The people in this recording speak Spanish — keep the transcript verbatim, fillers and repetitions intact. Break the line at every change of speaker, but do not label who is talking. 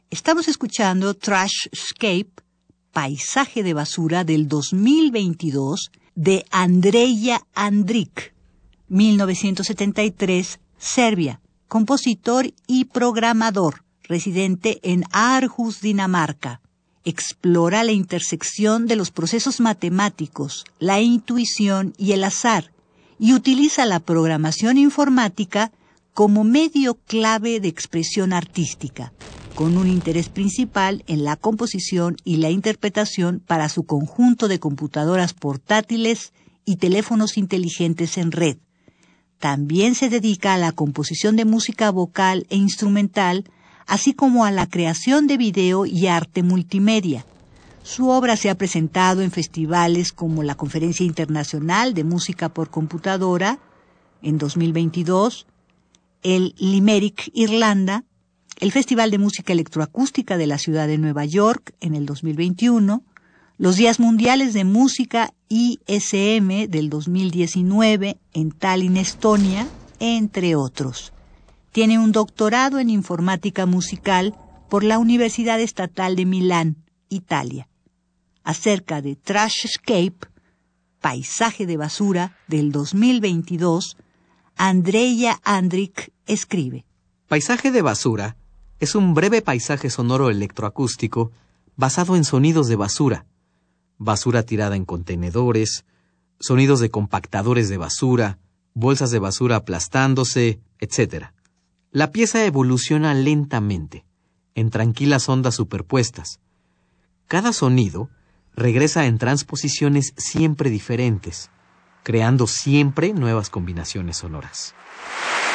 Estamos escuchando Trashscape, Paisaje de Basura del dos mil veintidós de Andreja Andrić, mil novecientos setenta y tres, Serbia, compositor y programador, residente en Aarhus, Dinamarca. Explora la intersección de los procesos matemáticos, la intuición y el azar, y utiliza la programación informática como medio clave de expresión artística, con un interés principal en la composición y la interpretación para su conjunto de computadoras portátiles y teléfonos inteligentes en red. También se dedica a la composición de música vocal e instrumental, así como a la creación de video y arte multimedia. Su obra se ha presentado en festivales como la Conferencia Internacional de Música por Computadora en dos mil veintidós, el Limerick, Irlanda, el Festival de Música Electroacústica de la Ciudad de Nueva York en el dos mil veintiuno, los Días Mundiales de Música I S M del dos mil diecinueve en Tallinn, Estonia, entre otros. Tiene un doctorado en informática musical por la Universidad Estatal de Milán, Italia. Acerca de Trashscape, Paisaje de Basura del dos mil veintidós, Andreja Andrić escribe:
Paisaje de Basura es un breve paisaje sonoro electroacústico basado en sonidos de basura, basura tirada en contenedores, sonidos de compactadores de basura, bolsas de basura aplastándose, etcétera. La pieza evoluciona lentamente, en tranquilas ondas superpuestas. Cada sonido regresa en transposiciones siempre diferentes, creando siempre nuevas combinaciones sonoras.